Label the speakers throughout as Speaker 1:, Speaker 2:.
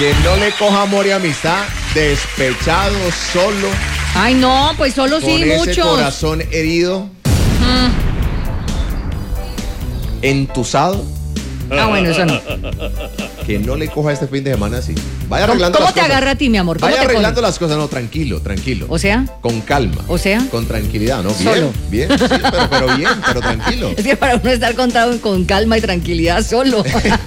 Speaker 1: Que no le coja amor y amistad, despechado, solo.
Speaker 2: Ay, no, pues solo sí,
Speaker 1: con ese
Speaker 2: muchos.
Speaker 1: corazón herido, entusado.
Speaker 2: Bueno, eso no.
Speaker 1: Que no le coja este fin de semana así. Vaya arreglando
Speaker 2: ¿Cómo
Speaker 1: las
Speaker 2: te
Speaker 1: cosas.
Speaker 2: agarra a ti, mi amor? ¿Cómo
Speaker 1: Vaya
Speaker 2: te
Speaker 1: arreglando
Speaker 2: coge?
Speaker 1: las cosas, no, tranquilo.
Speaker 2: O sea,
Speaker 1: Con calma.
Speaker 2: O sea,
Speaker 1: con tranquilidad, ¿no? Bien,
Speaker 2: solo.
Speaker 1: bien, sí, pero bien, pero tranquilo.
Speaker 2: es que para uno estar contado con calma y tranquilidad solo.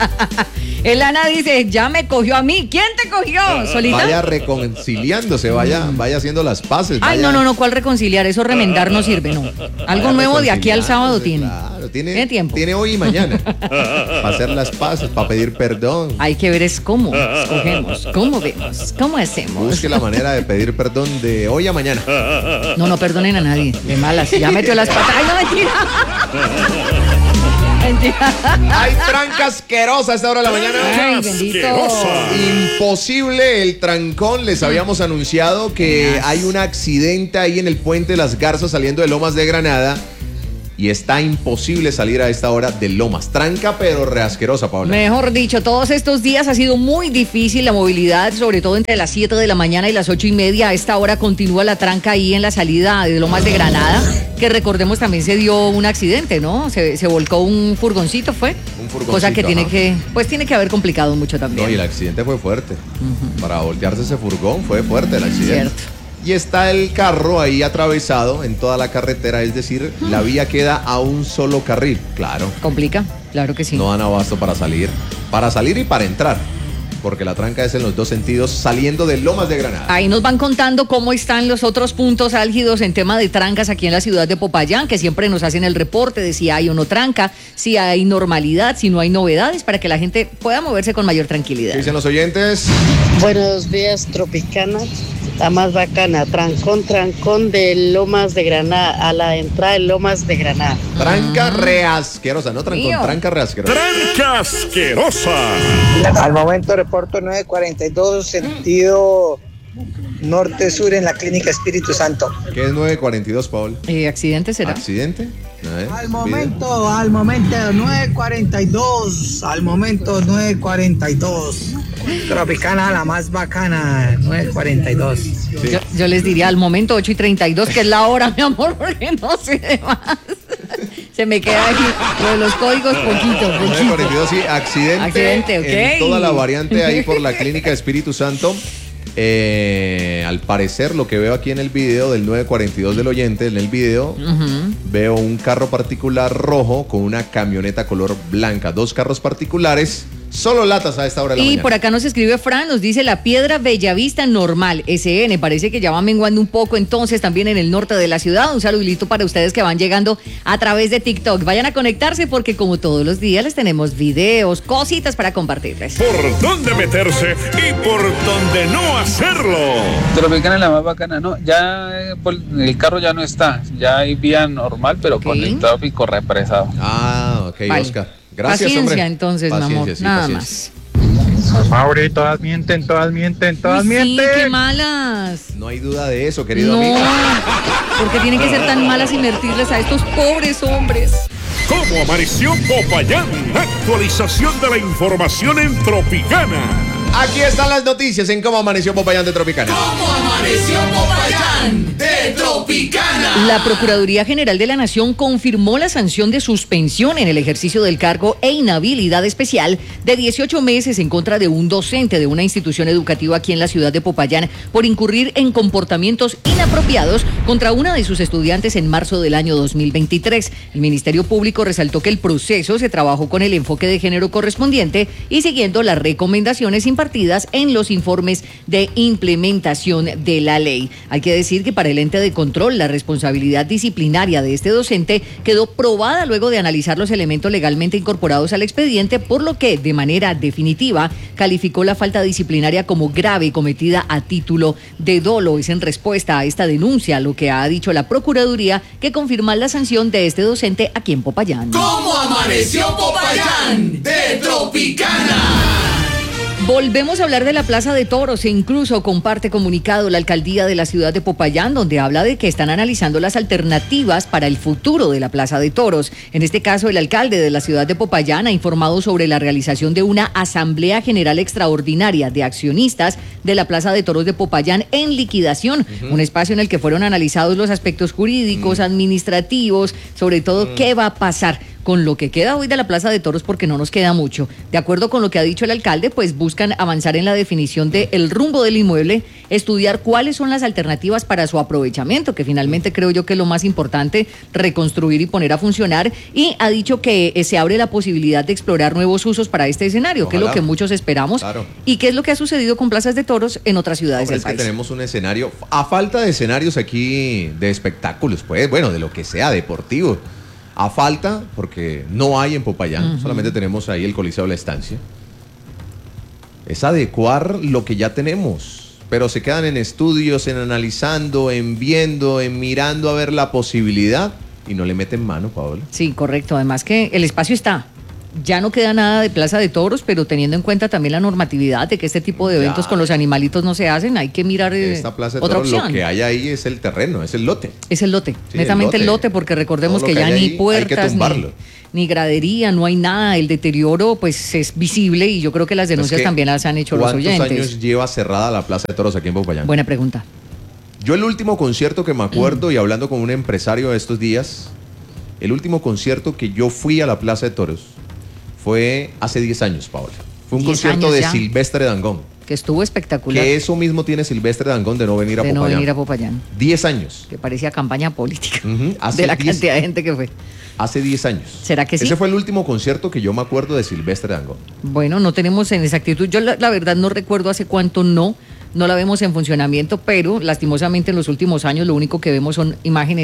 Speaker 2: El Ana dice, ya me cogió a mí. ¿Quién te cogió? ¿Solita?
Speaker 1: Vaya reconciliándose, vaya haciendo las paces.
Speaker 2: Ay,
Speaker 1: vaya-
Speaker 2: no, ¿cuál reconciliar? Eso remendar no sirve, no. Algo
Speaker 1: vaya
Speaker 2: nuevo de aquí al sábado
Speaker 1: reconciliándose,
Speaker 2: tiene.
Speaker 1: Claro,
Speaker 2: Tiene tiempo.
Speaker 1: Tiene hoy y mañana. Para hacer las paces, para pedir perdón.
Speaker 2: Hay que ver es cómo escogemos, cómo vemos, cómo hacemos.
Speaker 1: Busque la manera de pedir perdón de hoy a mañana.
Speaker 2: No perdonen a nadie, de malas. Ya metió las patas. ¡Ay, no, mentira! Mentira.
Speaker 1: Hay tranca asquerosa a esta hora de la mañana.
Speaker 2: Ay, bendito.
Speaker 1: Imposible el trancón. Les habíamos anunciado que hay un accidente ahí en el puente de las Garzas saliendo de Lomas de Granada. Y está imposible salir a esta hora de Lomas. Tranca, pero reasquerosa, Paola.
Speaker 2: Mejor dicho, todos estos días ha sido muy difícil la movilidad, sobre todo entre las 7 de la mañana y las 8:30. A esta hora continúa la tranca ahí en la salida de Lomas de Granada, que recordemos también se dio un accidente, ¿no? Se volcó un furgoncito, ¿fue?
Speaker 1: Un furgoncito,
Speaker 2: Cosa que tiene
Speaker 1: ajá.
Speaker 2: tiene que haber complicado mucho también.
Speaker 1: No, y el accidente fue fuerte. Para voltearse ese furgón fue fuerte el accidente.
Speaker 2: Cierto.
Speaker 1: Y está el carro ahí atravesado en toda la carretera, es decir, la vía queda a un solo carril. Claro,
Speaker 2: Complica, claro que sí.
Speaker 1: no dan abasto para salir y para entrar, porque la tranca es en los dos sentidos saliendo de Lomas de Granada.
Speaker 2: Ahí nos van contando cómo están los otros puntos álgidos en tema de trancas aquí en la ciudad de Popayán, que siempre nos hacen el reporte de si hay o no tranca, si hay normalidad, si no hay novedades, para que la gente pueda moverse con mayor tranquilidad.
Speaker 1: ¿Qué dicen los oyentes?
Speaker 3: Buenos días, Tropicana. La más bacana, trancón de Lomas de Granada, a la entrada de Lomas de Granada.
Speaker 1: Tranca reasquerosa, no trancón,
Speaker 2: Mío.
Speaker 1: tranca reasquerosa.
Speaker 4: Tranca asquerosa.
Speaker 5: Al momento reporto 942 sentido norte-sur en la Clínica Espíritu Santo.
Speaker 1: ¿Qué es 942, Paul?
Speaker 2: ¿Accidente será?
Speaker 1: ¿Accidente? A ver,
Speaker 5: Al momento 942, al momento 942. Tropicana, la más bacana, 942.
Speaker 1: Sí.
Speaker 2: Yo les diría al momento 8:32, que es la hora, mi amor, porque no sé de más. Se me queda aquí lo de los códigos poquito.
Speaker 1: 942, sí, accidente
Speaker 2: Ok.
Speaker 1: en toda la variante ahí por la Clínica Espíritu Santo. Al parecer, lo que veo aquí en el video del 942 del oyente, en el video, veo un carro particular rojo con una camioneta color blanca. Dos carros particulares, solo latas a esta hora de la
Speaker 2: Y
Speaker 1: mañana.
Speaker 2: por acá nos escribe Fran, nos dice La Piedra Bellavista normal, SN, parece que ya va menguando un poco entonces también en el norte de la ciudad. Un saludito para ustedes que van llegando a través de TikTok. Vayan a conectarse porque como todos los días les tenemos videos, cositas para compartirles.
Speaker 4: Por dónde meterse y por dónde no hacerlo.
Speaker 6: Tropicana es la más bacana, no, ya el carro ya no está, ya hay vía normal, pero con el tráfico represado.
Speaker 1: Ah, ok,
Speaker 2: Vale.
Speaker 1: Oscar. Gracias,
Speaker 2: Paciencia,
Speaker 1: hombre.
Speaker 2: entonces, mi amor,
Speaker 1: sí,
Speaker 2: nada
Speaker 1: paciencia.
Speaker 5: Mauri, todas mienten.
Speaker 2: Uy, sí, qué malas.
Speaker 1: No hay duda de eso, querido
Speaker 2: No,
Speaker 1: amigo.
Speaker 2: porque tienen que ser tan malas invertirles a estos pobres hombres.
Speaker 4: ¿Cómo amaneció Popayán? Actualización de la información en Tropicana.
Speaker 1: Aquí están las noticias en cómo amaneció Popayán de Tropicana.
Speaker 7: ¿Cómo amaneció Popayán de Tropicana?
Speaker 2: La Procuraduría General de la Nación confirmó la sanción de suspensión en el ejercicio del cargo e inhabilidad especial de 18 meses en contra de un docente de una institución educativa aquí en la ciudad de Popayán por incurrir en comportamientos inapropiados contra una de sus estudiantes en marzo del año 2023. El Ministerio Público resaltó que el proceso se trabajó con el enfoque de género correspondiente y siguiendo las recomendaciones impartidas en los informes de implementación de la ley. Hay que decir que para el ente de control la responsabilidad disciplinaria de este docente quedó probada luego de analizar los elementos legalmente incorporados al expediente, por lo que de manera definitiva calificó la falta disciplinaria como grave cometida a título de dolo. Es en respuesta a esta denuncia lo que ha dicho la Procuraduría, que confirma la sanción de este docente aquí en Popayán.
Speaker 7: ¿Cómo amaneció Popayán de Tropicana?
Speaker 2: Volvemos a hablar de la Plaza de Toros e incluso comparte comunicado la alcaldía de la ciudad de Popayán, donde habla de que están analizando las alternativas para el futuro de la Plaza de Toros. En este caso, el alcalde de la ciudad de Popayán ha informado sobre la realización de una asamblea general extraordinaria de accionistas de la Plaza de Toros de Popayán en liquidación, un espacio en el que fueron analizados los aspectos jurídicos, administrativos, sobre todo qué va a pasar con lo que queda hoy de la Plaza de Toros, porque no nos queda mucho. De acuerdo con lo que ha dicho el alcalde, pues buscan avanzar en la definición del rumbo del inmueble, estudiar cuáles son las alternativas para su aprovechamiento, que finalmente creo yo que es lo más importante, reconstruir y poner a funcionar, y ha dicho que se abre la posibilidad de explorar nuevos usos para este escenario, ojalá, que es lo que muchos esperamos, claro, y que es lo que ha sucedido con plazas de toros en otras ciudades del país.
Speaker 1: Que tenemos un escenario, a falta de escenarios aquí de espectáculos, pues, bueno, de lo que sea, deportivo. A falta, porque no hay en Popayán, solamente tenemos ahí el Coliseo de la Estancia. Es adecuar lo que ya tenemos, pero se quedan en estudios, en analizando, en viendo, en mirando a ver la posibilidad y no le meten mano, Paola.
Speaker 2: Sí, correcto. Además que el espacio está. Ya no queda nada de Plaza de Toros, pero teniendo en cuenta también la normatividad de que este tipo de eventos con los animalitos no se hacen, hay que mirar
Speaker 1: esta Plaza de
Speaker 2: otra
Speaker 1: Toros,
Speaker 2: opción.
Speaker 1: Lo que hay ahí es el terreno, es el lote.
Speaker 2: Es el lote, sí, netamente el lote, porque recordemos que ya ni puertas, ni gradería, no hay nada. El deterioro pues es visible y yo creo que las denuncias también las han hecho los oyentes.
Speaker 1: ¿Cuántos años lleva cerrada la Plaza de Toros aquí en Popayán?
Speaker 2: Buena pregunta.
Speaker 1: Yo el último concierto que me acuerdo, y hablando con un empresario estos días, el último concierto que yo fui a la Plaza de Toros fue hace 10 años, Paola. Fue un concierto de Silvestre Dangond.
Speaker 2: Que estuvo espectacular.
Speaker 1: Que eso mismo tiene Silvestre Dangond de no venir a Popayán.
Speaker 2: De no venir a Popayán.
Speaker 1: 10 años.
Speaker 2: Que parecía campaña política. De la cantidad de gente que fue.
Speaker 1: Hace 10 años.
Speaker 2: ¿Será que sí?
Speaker 1: Ese fue el último concierto que yo me acuerdo de Silvestre Dangond.
Speaker 2: Bueno, no tenemos en exactitud. Yo la verdad no recuerdo hace cuánto no la vemos en funcionamiento, pero lastimosamente en los últimos años lo único que vemos son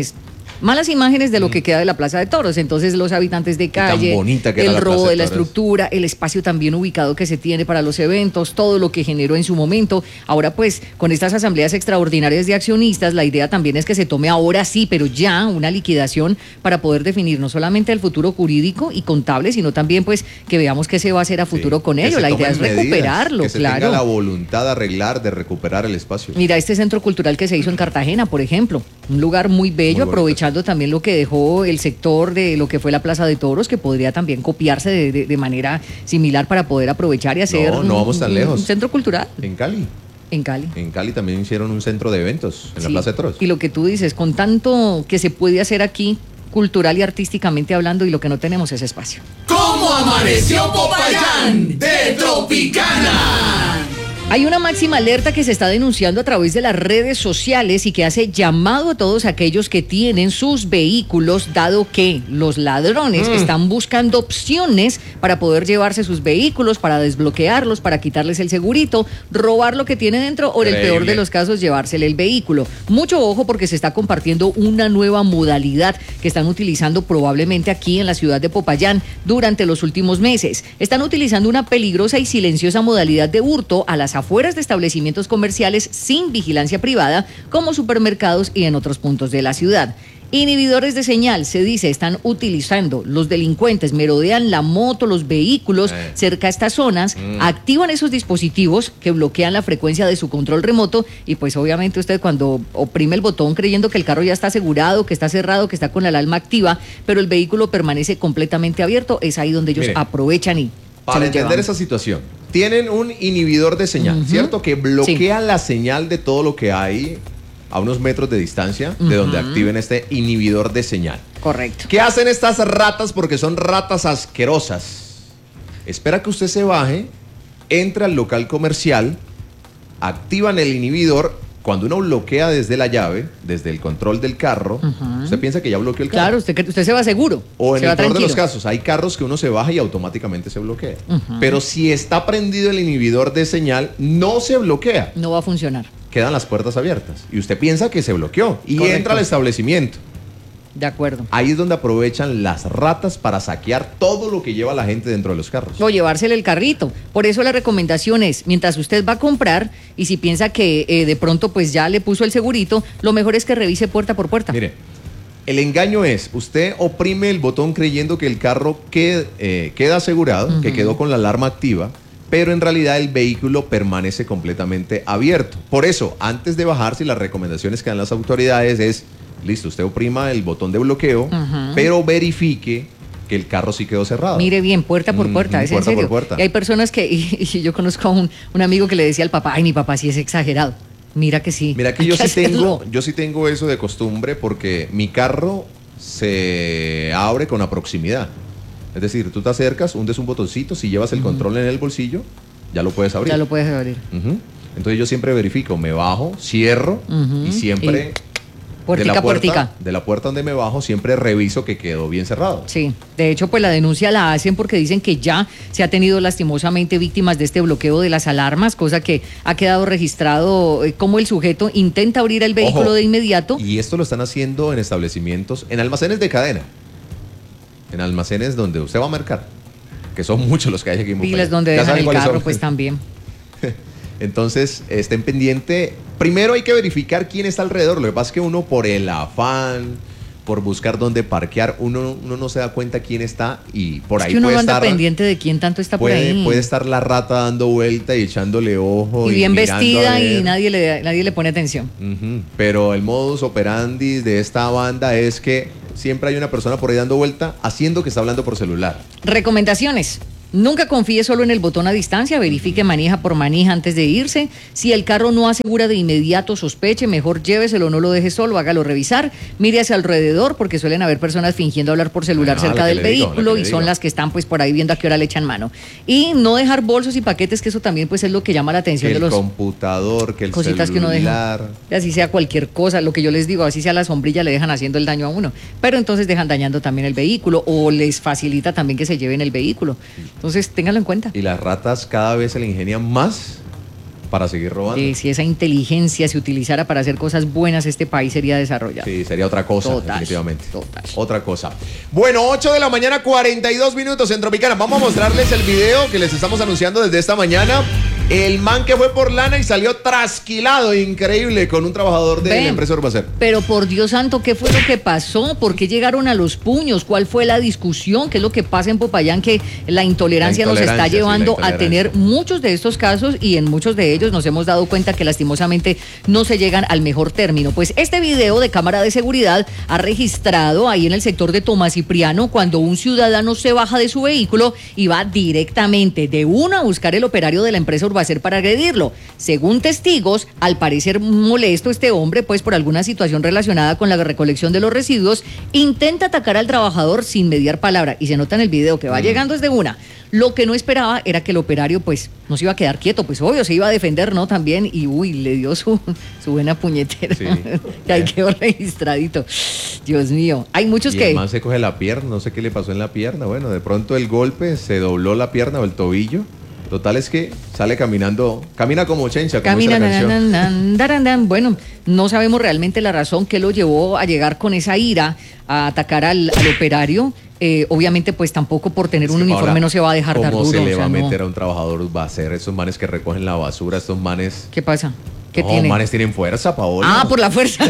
Speaker 2: malas imágenes de lo que queda de la Plaza de Toros. Entonces los habitantes de calle, el robo de la estructura, el espacio también ubicado que se tiene para los eventos, todo lo que generó en su momento. Ahora pues con estas asambleas extraordinarias de accionistas, la idea también es que se tome ahora sí, pero ya una liquidación para poder definir no solamente el futuro jurídico y contable, sino también pues que veamos qué se va a hacer a futuro con ello. La idea es recuperarlo,
Speaker 1: que se tenga la voluntad de arreglar, de recuperar el espacio.
Speaker 2: Mira, este centro cultural que se hizo en Cartagena, por ejemplo, un lugar muy bello, aprovechando también lo que dejó el sector de lo que fue la Plaza de Toros, que podría también copiarse de manera similar para poder aprovechar y hacer
Speaker 1: no vamos tan lejos.
Speaker 2: Un centro cultural.
Speaker 1: En Cali.
Speaker 2: En Cali.
Speaker 1: En Cali también hicieron un centro de eventos en la Plaza de Toros.
Speaker 2: Y lo que tú dices, con tanto que se puede hacer aquí, cultural y artísticamente hablando, y lo que no tenemos es espacio.
Speaker 7: ¿Cómo amaneció Popayán? De Tropicana.
Speaker 2: Hay una máxima alerta que se está denunciando a través de las redes sociales y que hace llamado a todos aquellos que tienen sus vehículos, dado que los ladrones están buscando opciones para poder llevarse sus vehículos, para desbloquearlos, para quitarles el segurito, robar lo que tiene dentro o, en el peor de los casos, llevársele el vehículo. Mucho ojo, porque se está compartiendo una nueva modalidad que están utilizando probablemente aquí en la ciudad de Popayán durante los últimos meses. Están utilizando una peligrosa y silenciosa modalidad de hurto a las afueras de establecimientos comerciales sin vigilancia privada, como supermercados y en otros puntos de la ciudad. Inhibidores de señal, se dice, están utilizando. Los delincuentes merodean la moto, los vehículos cerca a estas zonas, activan esos dispositivos que bloquean la frecuencia de su control remoto y pues obviamente usted cuando oprime el botón creyendo que el carro ya está asegurado, que está cerrado, que está con la alarma activa, pero el vehículo permanece completamente abierto, es ahí donde ellos aprovechan y
Speaker 1: para entender esa situación, tienen un inhibidor de señal, ¿cierto? Que bloquea la señal de todo lo que hay a unos metros de distancia de donde activen este inhibidor de señal.
Speaker 2: Correcto.
Speaker 1: ¿Qué hacen estas ratas? Porque son ratas asquerosas. Espera que usted se baje, entra al local comercial, activan el inhibidor. Cuando uno bloquea desde la llave, desde el control del carro, usted piensa que ya bloqueó el carro.
Speaker 2: Claro, usted se va seguro.
Speaker 1: O en el peor de los casos, hay carros que uno se baja y automáticamente se bloquea. Pero si está prendido el inhibidor de señal, no se bloquea.
Speaker 2: No va a funcionar.
Speaker 1: Quedan las puertas abiertas. Y usted piensa que se bloqueó. Y entra al establecimiento.
Speaker 2: De acuerdo.
Speaker 1: Ahí es donde aprovechan las ratas para saquear todo lo que lleva la gente dentro de los carros.
Speaker 2: O llevársele el carrito. Por eso la recomendación es, mientras usted va a comprar y si piensa que de pronto pues ya le puso el segurito, lo mejor es que revise puerta por puerta.
Speaker 1: Mire, el engaño es, usted oprime el botón creyendo que el carro queda asegurado, que quedó con la alarma activa, pero en realidad el vehículo permanece completamente abierto. Por eso, antes de bajarse, las recomendaciones que dan las autoridades es, listo, usted oprima el botón de bloqueo, pero verifique que el carro sí quedó cerrado.
Speaker 2: Mire bien, puerta por puerta, es en serio.
Speaker 1: Por puerta.
Speaker 2: Y hay personas que, y yo conozco a un amigo que le decía al papá, ay, mi papá sí es exagerado. Mira que sí.
Speaker 1: Mira que yo sí tengo eso de costumbre porque mi carro se abre con la proximidad. Es decir, tú te acercas, hundes un botoncito, si llevas el control en el bolsillo, ya lo puedes abrir.
Speaker 2: Ya lo puedes abrir.
Speaker 1: Entonces yo siempre verifico, me bajo, cierro y siempre...
Speaker 2: Puertica.
Speaker 1: De la puerta donde me bajo, siempre reviso que quedó bien cerrado.
Speaker 2: Sí, de hecho, pues la denuncia la hacen porque dicen que ya se ha tenido lastimosamente víctimas de este bloqueo de las alarmas, cosa que ha quedado registrado como el sujeto intenta abrir el vehículo. Ojo, de inmediato.
Speaker 1: Y esto lo están haciendo en establecimientos, en almacenes de cadena, en almacenes donde usted va a mercar, que son muchos los que hay aquí en Popayán.
Speaker 2: Pilas donde dejan el carro, pues también.
Speaker 1: Entonces, estén pendiente. Primero hay que verificar quién está alrededor. Lo que pasa es que uno, por el afán, por buscar dónde parquear, uno no se da cuenta quién está y por ahí
Speaker 2: que uno
Speaker 1: puede
Speaker 2: anda
Speaker 1: estar
Speaker 2: pendiente de quién tanto está por ahí.
Speaker 1: Puede estar la rata dando vuelta y echándole ojo.
Speaker 2: Y bien vestida y nadie le pone atención.
Speaker 1: Pero el modus operandi de esta banda es que siempre hay una persona por ahí dando vuelta haciendo que está hablando por celular.
Speaker 2: Recomendaciones. Nunca confíe solo en el botón a distancia, verifique manija por manija antes de irse. Si el carro no asegura de inmediato, sospeche, mejor lléveselo, no lo deje solo, hágalo revisar. Mire hacia alrededor porque suelen haber personas fingiendo hablar por celular cerca del vehículo y son las que están pues por ahí viendo a qué hora le echan mano. Y no dejar bolsos y paquetes, que eso también pues es lo que llama la atención
Speaker 1: que
Speaker 2: de los...
Speaker 1: el computador, que el
Speaker 2: cositas
Speaker 1: celular.
Speaker 2: Que uno deja. Y así sea cualquier cosa, lo que yo les digo, así sea la sombrilla, le dejan haciendo el daño a uno. Pero entonces dejan dañando también el vehículo o les facilita también que se lleven el vehículo. Entonces ténganlo en cuenta.
Speaker 1: Y las ratas cada vez se le ingenian más para seguir robando.
Speaker 2: Si esa inteligencia se utilizara para hacer cosas buenas, este país sería desarrollado.
Speaker 1: Sí, sería otra cosa, definitivamente.
Speaker 2: Total.
Speaker 1: Otra cosa. Bueno, 8 de la mañana, 42 minutos en Tropicana. Vamos a mostrarles el video que les estamos anunciando desde esta mañana. El man que fue por lana y salió trasquilado, increíble, con un trabajador de la empresa Urbacer.
Speaker 2: Pero por Dios santo, ¿qué fue lo que pasó? ¿Por qué llegaron a los puños? ¿Cuál fue la discusión? ¿Qué es lo que pasa en Popayán? Que la intolerancia nos está llevando a tener muchos de estos casos y en muchos de ellos nos hemos dado cuenta que lastimosamente no se llegan al mejor término. Pues este video de cámara de seguridad ha registrado ahí en el sector de Tomás Cipriano cuando un ciudadano se baja de su vehículo y va directamente de una a buscar el operario de la empresa Urbacer para agredirlo. Según testigos, al parecer molesto este hombre, pues por alguna situación relacionada con la recolección de los residuos, intenta atacar al trabajador sin mediar palabra. Y se nota en el video que va llegando desde una. Lo que no esperaba era que el operario, pues, no se iba a quedar quieto, pues obvio, se iba a defender, ¿no? También, y le dio su buena puñetera. Sí. Y ahí quedó registradito. Dios mío. Hay muchos que...
Speaker 1: El man se coge la pierna, no sé qué le pasó en la pierna. Bueno, de pronto el golpe, se dobló la pierna o el tobillo. Total es que sale caminando, camina como Chencha, como dice la canción.
Speaker 2: Bueno, no sabemos realmente la razón que lo llevó a llegar con esa ira a atacar al operario. Obviamente, pues tampoco por tener un uniforme no se va a dejar dar duro.
Speaker 1: ¿Cómo se le va a meter a un trabajador? Va a ser esos manes que recogen la basura, estos manes...
Speaker 2: ¿Qué pasa? ¿Qué
Speaker 1: tienen? Manes tienen fuerza, Paola.
Speaker 2: Ah, por la fuerza.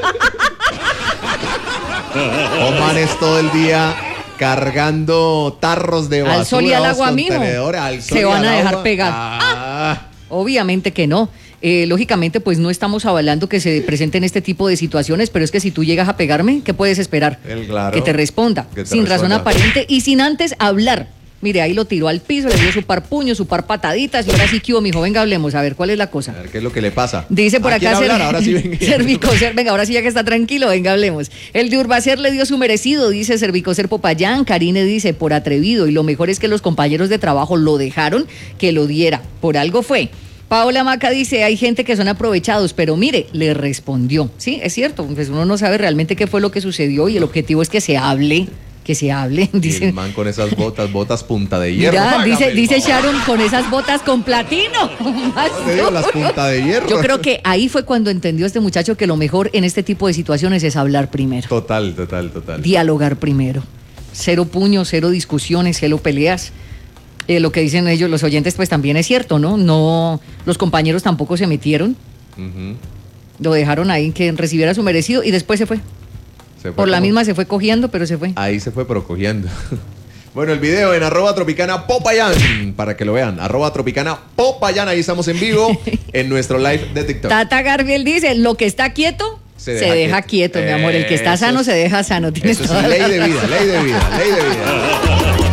Speaker 1: O manes todo el día... cargando tarros de basura.
Speaker 2: Al sol y al agua mismo. Se van a dejar pegar. Obviamente que no. Lógicamente, pues no estamos avalando que se presenten este tipo de situaciones, pero es que si tú llegas a pegarme, ¿qué puedes esperar?
Speaker 1: Claro,
Speaker 2: que te responda. Sin razón aparente y sin antes hablar. Mire, ahí lo tiró al piso, le dio su par puños, su par pataditas y ahora sí que hubo, mijo, venga, hablemos, a ver cuál es la cosa.
Speaker 1: A ver qué es lo que le pasa.
Speaker 2: Dice por acá
Speaker 1: ahora sí,
Speaker 2: Servicocer, venga, ahora sí ya que está tranquilo, venga, hablemos. El de Urbacer le dio su merecido, dice Servicocer Popayán. Karine dice, por atrevido, y lo mejor es que los compañeros de trabajo lo dejaron que lo diera, por algo fue. Paola Maca dice, hay gente que son aprovechados, pero mire, le respondió. Sí, es cierto, pues uno no sabe realmente qué fue lo que sucedió y el objetivo es que se hable. Que se hable, dice.
Speaker 1: El man con esas botas punta de hierro.
Speaker 2: Mira, dice Sharon, con esas botas con platino.
Speaker 1: Te digo, las punta de hierro.
Speaker 2: Yo creo que ahí fue cuando entendió este muchacho que lo mejor en este tipo de situaciones es hablar primero.
Speaker 1: Total.
Speaker 2: Dialogar primero. Cero puños, cero discusiones, cero peleas. Lo que dicen ellos, los oyentes, pues también es cierto, ¿no? No, los compañeros tampoco se metieron. Lo dejaron ahí que recibiera su merecido y después se fue. Por la misma se fue cogiendo, pero se fue.
Speaker 1: Ahí se fue, pero cogiendo. Bueno, Bueno, el video en @Tropicana Popayán, para que lo vean, @Tropicana Popayán, ahí estamos en vivo en nuestro live de TikTok.
Speaker 2: Tata Garfield dice, lo que está quieto, se deja quieto, mi amor. El que está sano, se deja sano.
Speaker 1: Eso sí, ley de vida, ley de vida, ley de vida.